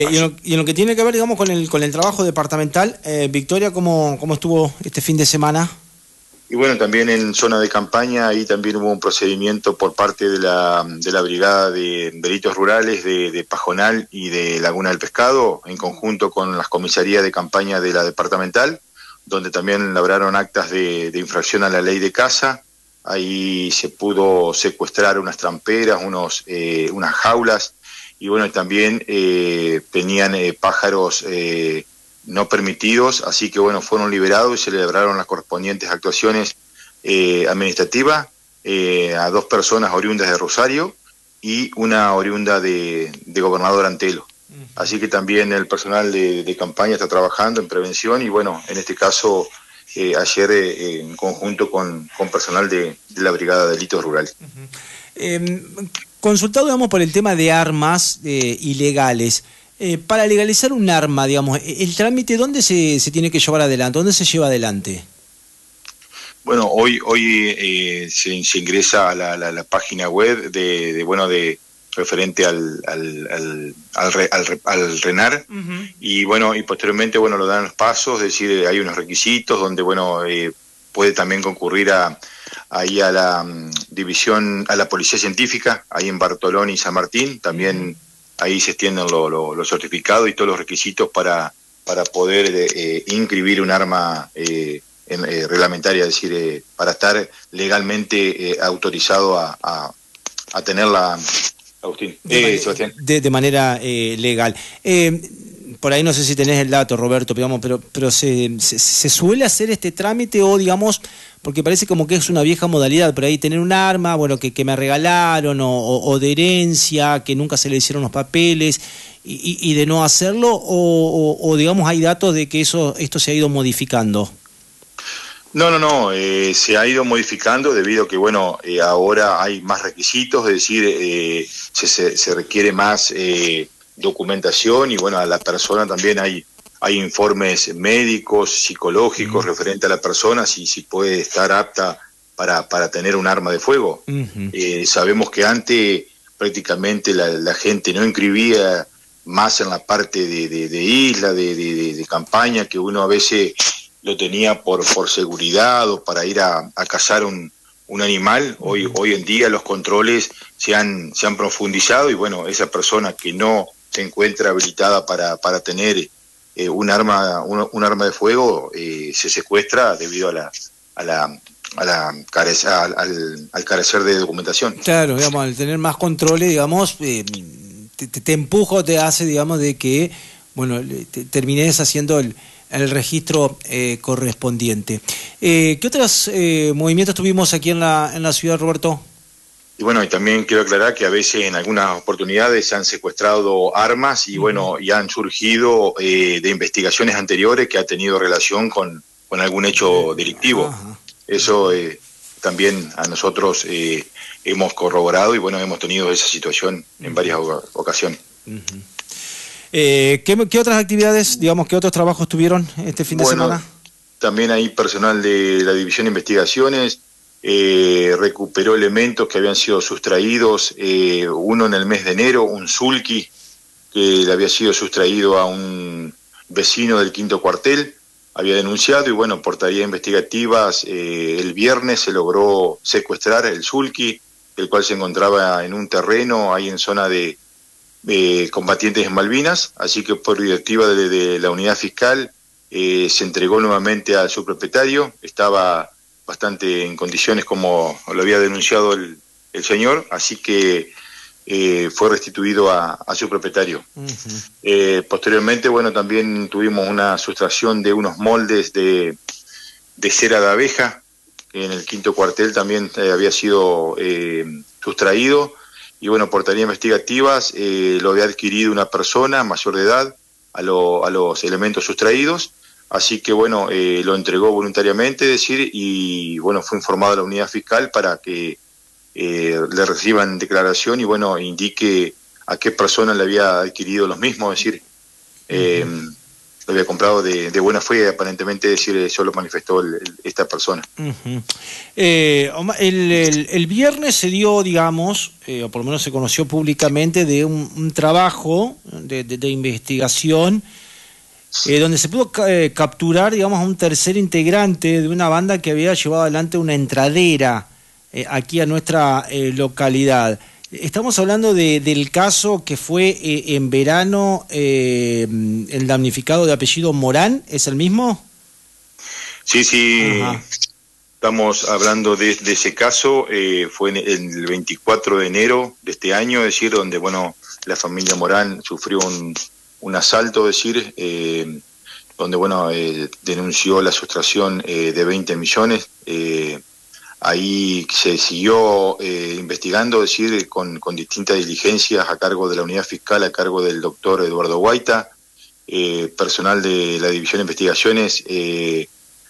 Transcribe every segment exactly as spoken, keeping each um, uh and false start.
Y en, lo, y en lo que tiene que ver, digamos, con el con el trabajo departamental, eh, Victoria, ¿cómo, ¿cómo estuvo este fin de semana? Y bueno, también en zona de campaña, ahí también hubo un procedimiento por parte de la, de la Brigada de Delitos Rurales de, de Pajonal y de Laguna del Pescado, en conjunto con las comisarías de campaña de la departamental, donde también labraron actas de, de infracción a la ley de caza. Ahí se pudo secuestrar unas tramperas, unos, eh, unas jaulas, y bueno, también eh, tenían eh, pájaros eh, no permitidos, así que bueno, fueron liberados y se celebraron las correspondientes actuaciones eh, administrativas eh, a dos personas oriundas de Rosario y una oriunda de, de Gobernador Antelo. Uh-huh. Así que también el personal de, de campaña está trabajando en prevención y bueno, en este caso eh, ayer eh, en conjunto con, con personal de, de la Brigada de Delitos Rurales. Uh-huh. eh, Consultado, digamos, por el tema de armas eh, ilegales, eh, para legalizar un arma, digamos, ¿el trámite dónde se, se tiene que llevar adelante? ¿Dónde se lleva adelante? Bueno, hoy hoy eh, se, se ingresa a la, la, la página web de, de bueno, de referente al al, al, al, re, al, al RENAR, uh-huh. Y bueno, y posteriormente, bueno, lo dan los pasos, es decir, hay unos requisitos donde, bueno, eh, puede también concurrir a ahí a la um, división, a la Policía Científica, ahí en Bartolón y San Martín, también ahí se extienden los lo, lo certificados y todos los requisitos para, para poder eh, inscribir un arma eh, en, eh, reglamentaria, es decir, eh, para estar legalmente eh, autorizado a, a, a tenerla, Agustín, de, eh, Sebastián. De, de manera eh, legal. Eh, por ahí no sé si tenés el dato, Roberto, digamos, pero, pero se, se, se suele hacer este trámite o, digamos, porque parece como que es una vieja modalidad, por ahí tener un arma, bueno, que, que me regalaron, o, o, o de herencia, que nunca se le hicieron los papeles, y, y, y de no hacerlo, o, o, o, digamos, hay datos de que eso esto se ha ido modificando. No, no, no, eh, se ha ido modificando debido a que, bueno, eh, ahora hay más requisitos, es decir, eh, se, se, se requiere más eh, documentación y, bueno, a la persona también hay hay informes médicos, psicológicos, uh-huh. referente a la persona, si, si puede estar apta para, para tener un arma de fuego. Uh-huh. Eh, sabemos que antes prácticamente la, la gente no inscribía más en la parte de, de, de isla, de, de, de campaña, que uno a veces lo tenía por, por seguridad o para ir a, a cazar un, un animal. Hoy, uh-huh. hoy en día los controles se han, se han profundizado y, bueno, esa persona que no se encuentra habilitada para, para tener Eh, un arma un, un arma de fuego eh, se secuestra debido a la a la a la carece, al, al, al carecer de documentación. Claro, digamos, al tener más controles, digamos, eh, te, te empuja, te hace, digamos, de que, bueno, te, termines haciendo el, el registro eh, correspondiente. Eh, ¿Qué otros eh, movimientos tuvimos aquí en la en la ciudad, Roberto? Y bueno, y también quiero aclarar que a veces en algunas oportunidades se han secuestrado armas y, uh-huh. bueno, y han surgido eh, de investigaciones anteriores que ha tenido relación con, con algún hecho delictivo. Uh-huh. Eso eh, también a nosotros eh, hemos corroborado y, bueno, hemos tenido esa situación en uh-huh. varias ocasiones. Uh-huh. eh, ¿qué, ¿Qué otras actividades, digamos, qué otros trabajos tuvieron este fin de bueno, semana? También hay personal de la División de Investigaciones. Eh, recuperó elementos que habían sido sustraídos, eh, uno en el mes de enero, un sulky que le había sido sustraído a un vecino del quinto cuartel, había denunciado y, bueno, por tareas investigativas eh, el viernes se logró secuestrar el sulky, el cual se encontraba en un terreno ahí en zona de eh, combatientes en Malvinas, así que por directiva de, de la unidad fiscal eh, se entregó nuevamente al subpropietario, estaba bastante en condiciones como lo había denunciado el, el señor, así que eh, fue restituido a, a su propietario. Uh-huh. Eh, posteriormente, bueno, también tuvimos una sustracción de unos moldes de, de cera de abeja, que en el quinto cuartel también eh, había sido eh, sustraído, y bueno, por tareas investigativas eh, lo había adquirido una persona mayor de edad a, lo, a los elementos sustraídos. Así que, bueno, eh, lo entregó voluntariamente, es decir, y, bueno, fue informado a la unidad fiscal para que eh, le reciban declaración y, bueno, indique a qué persona le había adquirido los mismos, es decir, eh, lo había comprado de, de buena fe, aparentemente, decir, eso lo manifestó el, el, esta persona. Uh-huh. eh, el, el, el viernes se dio, digamos, eh, o por lo menos se conoció públicamente, de un, un trabajo de, de, de investigación eh, donde se pudo ca eh, capturar, digamos, a un tercer integrante de una banda que había llevado adelante una entradera eh, aquí a nuestra eh, localidad. Estamos hablando de, del caso que fue eh, en verano, eh, el damnificado de apellido Morán, ¿es el mismo? Sí, sí, Ajá. Estamos hablando de, de ese caso, eh, fue en el veinticuatro de enero de este año, es decir, donde, bueno, la familia Morán sufrió un, un asalto, es decir, eh, donde, bueno, eh, denunció la sustracción eh, de veinte millones, eh, ahí se siguió eh, investigando, es decir, con, con distintas diligencias a cargo de la unidad fiscal, a cargo del doctor Eduardo Guaita, eh, personal de la División de Investigaciones, eh,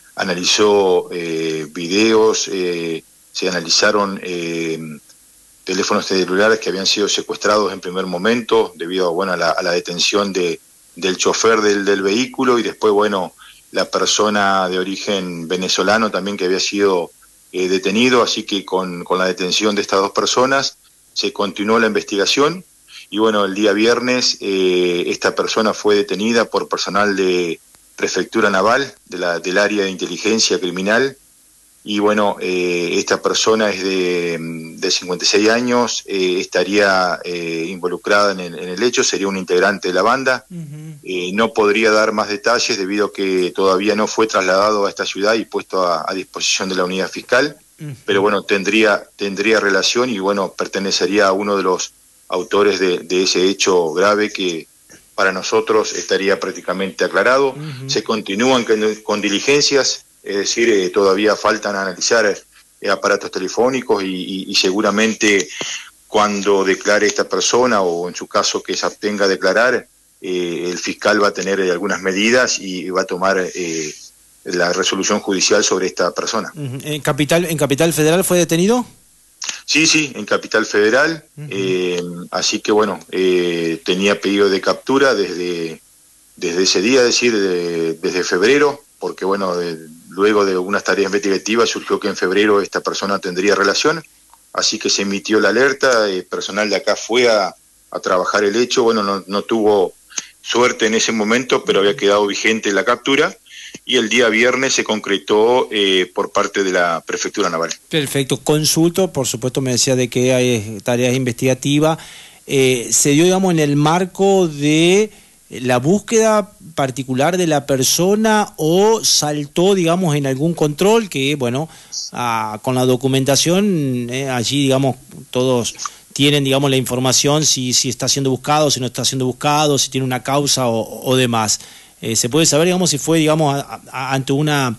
analizó eh, videos, eh, se analizaron eh, teléfonos celulares que habían sido secuestrados en primer momento debido, bueno, a la, a la detención de, del chofer del, del vehículo, y después, bueno, la persona de origen venezolano también que había sido Eh, detenido, así que con, con la detención de estas dos personas se continuó la investigación, y bueno, el día viernes eh, esta persona fue detenida por personal de Prefectura Naval, de la, del área de inteligencia criminal, y bueno, eh, esta persona es de, de cincuenta y seis años, eh, estaría eh, involucrada en el, en el hecho, sería un integrante de la banda. Uh-huh. eh, no podría dar más detalles debido a que todavía no fue trasladado a esta ciudad y puesto a, a disposición de la unidad fiscal, uh-huh. pero bueno, tendría, tendría relación y bueno, pertenecería a uno de los autores de, de ese hecho grave que para nosotros estaría prácticamente aclarado. Uh-huh. Se continúan con, con diligencias, es decir, eh, todavía faltan analizar eh, aparatos telefónicos y, y, y seguramente cuando declare esta persona, o en su caso que se abstenga a declarar, eh, el fiscal va a tener eh, algunas medidas y va a tomar eh, la resolución judicial sobre esta persona. ¿En Capital, en Capital Federal fue detenido? Sí, sí, en Capital Federal, uh-huh. eh, así que bueno, eh, tenía pedido de captura desde, desde ese día, es decir, de, desde febrero, porque bueno, de, luego de unas tareas investigativas surgió que en febrero esta persona tendría relación, así que se emitió la alerta, el personal de acá fue a, a trabajar el hecho, bueno, no, no tuvo suerte en ese momento, pero había quedado vigente la captura, y el día viernes se concretó eh, por parte de la Prefectura Naval. Perfecto, consulto, por supuesto me decía de que hay tareas investigativas, eh, se dio, digamos, en el marco de la búsqueda particular de la persona, o saltó, digamos, en algún control que, bueno, ah, con la documentación, eh, allí, digamos, todos tienen, digamos, la información si, si está siendo buscado, si no está siendo buscado, si tiene una causa o, o demás. Eh, ¿Se puede saber, digamos, si fue, digamos, a, a, ante una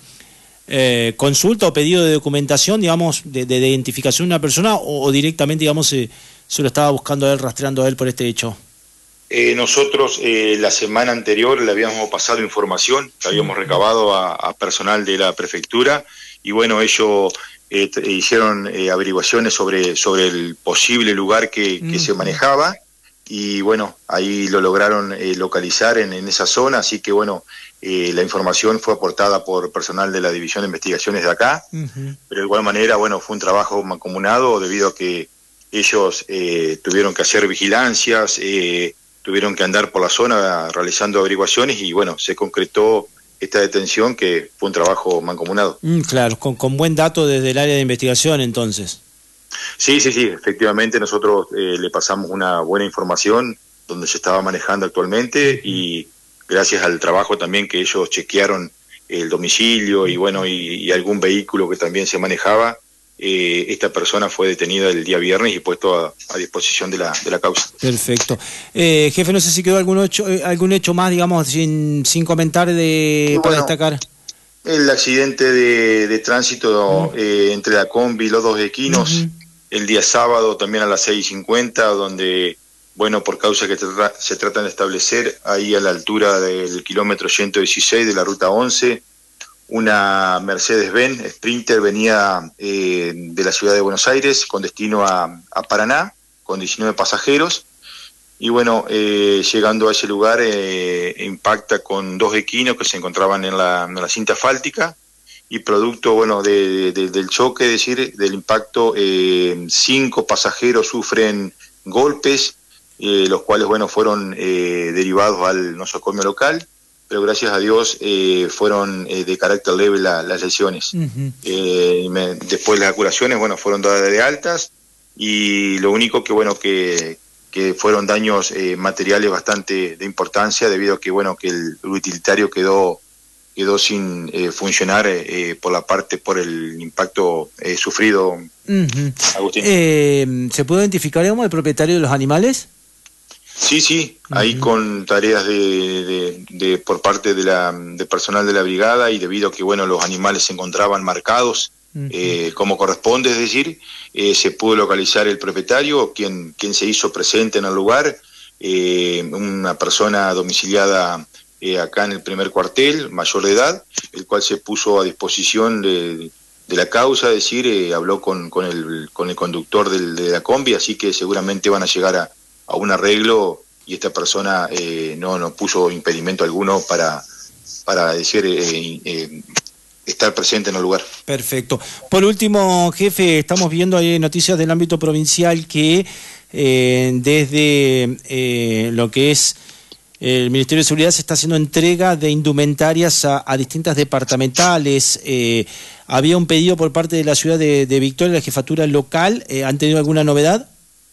eh, consulta o pedido de documentación, digamos, de, de, de identificación de una persona, o, o directamente, digamos, se, se lo estaba buscando a él, rastreando a él por este hecho? Eh, nosotros eh, la semana anterior le habíamos pasado información, que habíamos recabado a, a personal de la prefectura, y bueno, ellos eh, hicieron eh, averiguaciones sobre, sobre el posible lugar que, que uh-huh. se manejaba, y bueno, ahí lo lograron eh, localizar en, en esa zona, así que bueno, eh, la información fue aportada por personal de la División de Investigaciones de acá, uh-huh. pero de igual manera, bueno, fue un trabajo mancomunado debido a que ellos eh, tuvieron que hacer vigilancias, eh, tuvieron que andar por la zona realizando averiguaciones, y bueno, se concretó esta detención, que fue un trabajo mancomunado. Mm, claro, con, con buen dato desde el área de investigación, entonces. Sí, sí, sí, efectivamente nosotros eh, le pasamos una buena información donde se estaba manejando actualmente, y gracias al trabajo también que ellos chequearon el domicilio y bueno, y, y algún vehículo que también se manejaba, Eh, esta persona fue detenida el día viernes y puesto a, a disposición de la, de la causa. Perfecto. Eh, jefe, no sé si quedó algún hecho, eh, algún hecho más, digamos, sin, sin comentar de, bueno, para destacar. El accidente de, de tránsito uh-huh. eh, entre la combi y los dos equinos, uh-huh. el día sábado también a las seis y cincuenta, donde, bueno, por causa que tra se tratan de establecer, ahí a la altura del kilómetro ciento dieciséis de la ruta once, una Mercedes-Benz Sprinter venía eh, de la ciudad de Buenos Aires con destino a, a Paraná, con diecinueve pasajeros, y bueno, eh, llegando a ese lugar eh, impacta con dos equinos que se encontraban en la, en la cinta asfáltica, y producto, bueno, de, de, del choque, es decir, del impacto, eh, cinco pasajeros sufren golpes, eh, los cuales, bueno, fueron eh, derivados al nosocomio local, pero gracias a Dios eh, fueron eh, de carácter leve la, las lesiones. Uh-huh. eh, me, después las curaciones, bueno, fueron dadas de altas, y lo único que, bueno, que, que fueron daños eh, materiales bastante de importancia, debido a que, bueno, que el utilitario quedó quedó sin eh, funcionar eh, por la parte, por el impacto eh, sufrido. Uh-huh. Agustín. Eh, ¿Se puede identificar, digamos, el propietario de los animales? Sí, sí, uh-huh. Ahí con tareas de, de, de por parte de la de personal de la brigada, y debido a que, bueno, los animales se encontraban marcados uh-huh. eh, como corresponde, es decir, eh, se pudo localizar el propietario, quien, quien se hizo presente en el lugar, eh, una persona domiciliada Eh, acá en el primer cuartel, mayor de edad, el cual se puso a disposición de, de la causa, es decir, eh, habló con, con, el, con el conductor del, de la combi, así que seguramente van a llegar a, a un arreglo, y esta persona eh, no, no puso impedimento alguno para, para decir, eh, eh, estar presente en el lugar. Perfecto. Por último, jefe, estamos viendo ahí noticias del ámbito provincial que eh, desde eh, lo que es el Ministerio de Seguridad se está haciendo entrega de indumentarias a, a distintas departamentales. Eh, había un pedido por parte de la ciudad de, de Victoria, la jefatura local. Eh, ¿Han tenido alguna novedad?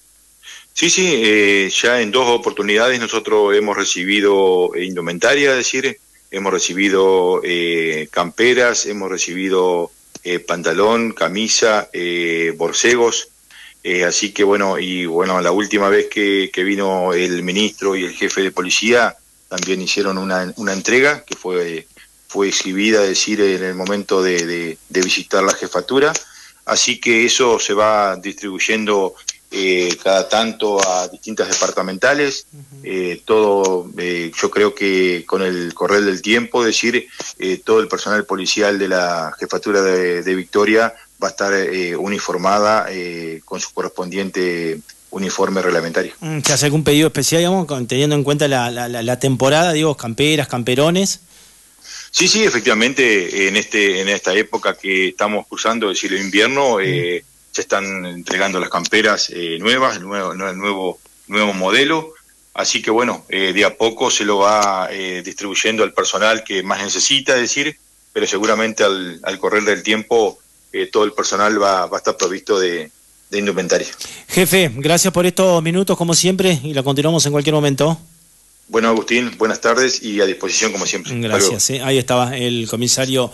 Sí, sí, eh, ya en dos oportunidades nosotros hemos recibido indumentaria, es decir, hemos recibido eh, camperas, hemos recibido eh, pantalón, camisa, eh, borcegos. Eh, así que bueno, y bueno, la última vez que, que vino el ministro y el jefe de policía también hicieron una, una entrega que fue, fue exhibida, es decir, en el momento de, de, de visitar la jefatura. Así que eso se va distribuyendo eh, cada tanto a distintas departamentales. Uh-huh. eh, todo, eh, yo creo que con el correr del tiempo, es decir, eh, todo el personal policial de la jefatura de, de Victoria va a estar eh, uniformada eh, con su correspondiente uniforme reglamentario. ¿Se hace algún pedido especial, digamos, teniendo en cuenta la, la, la temporada, digo, camperas, camperones? Sí, sí, efectivamente, en este en esta época que estamos cruzando, es decir, el invierno, eh, mm. se están entregando las camperas eh, nuevas, el nuevo, el nuevo, nuevo modelo, así que bueno, eh, de a poco se lo va eh, distribuyendo al personal que más necesita, es decir, pero seguramente al, al correr del tiempo Eh, todo el personal va, va a estar provisto de, de indumentaria. Jefe, gracias por estos minutos como siempre, y la continuamos en cualquier momento. Bueno, Agustín, buenas tardes y a disposición como siempre. Gracias, eh. Ahí estaba el comisario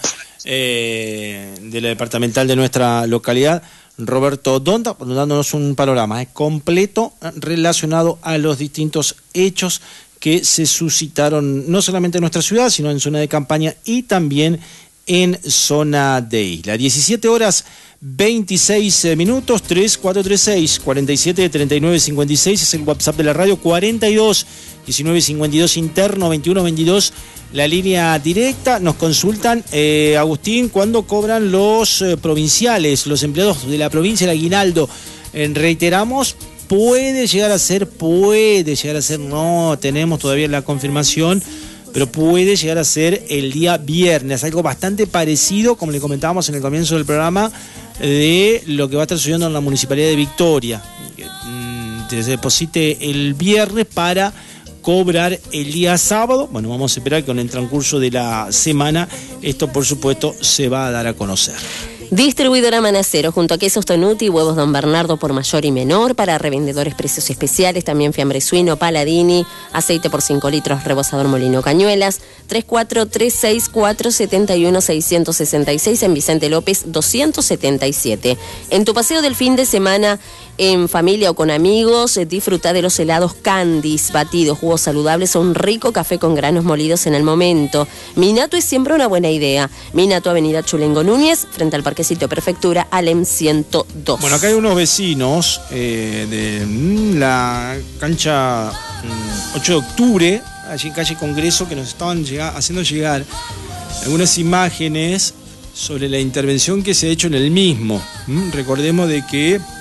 eh, de la departamental de nuestra localidad, Roberto Donda, dándonos un panorama eh, completo relacionado a los distintos hechos que se suscitaron no solamente en nuestra ciudad, sino en zona de campaña y también en zona de isla. diecisiete horas veintiséis minutos, tres cuatro tres seis, cuatro siete, tres nueve cinco seis es el WhatsApp de la radio, cuarenta y dos, diecinueve cincuenta y dos interno, veintiuno veintidós la línea directa. Nos consultan, eh, Agustín, ¿cuándo cobran los eh, provinciales, los empleados de la provincia, el aguinaldo? Eh, reiteramos, puede llegar a ser, puede llegar a ser, no tenemos todavía la confirmación, pero puede llegar a ser el día viernes, algo bastante parecido, como le comentábamos en el comienzo del programa, de lo que va a estar sucediendo en la Municipalidad de Victoria. Se deposite el viernes para cobrar el día sábado. Bueno, vamos a esperar que con el transcurso de la semana esto, por supuesto, se va a dar a conocer. Distribuidora Manacero, junto a Quesos Tonuti y Huevos Don Bernardo por mayor y menor, para revendedores precios especiales, también fiambre suino, Paladini, aceite por cinco litros, rebosador Molino Cañuelas, tres cuatro tres seis, cuatro siete uno, seis seis seis en Vicente López doscientos setenta y siete. En tu paseo del fin de semana en familia o con amigos, disfruta de los helados Candies, batidos, jugos saludables o un rico café con granos molidos en el momento. Minato es siempre una buena idea. Minato, Avenida Chulengo Núñez, frente al Parquecito Prefectura, Alem ciento dos. Bueno, acá hay unos vecinos eh, de mm, la cancha mm, ocho de octubre, allí en calle Congreso, que nos estaban llega, haciendo llegar algunas imágenes sobre la intervención que se ha hecho en el mismo. Mm, recordemos de que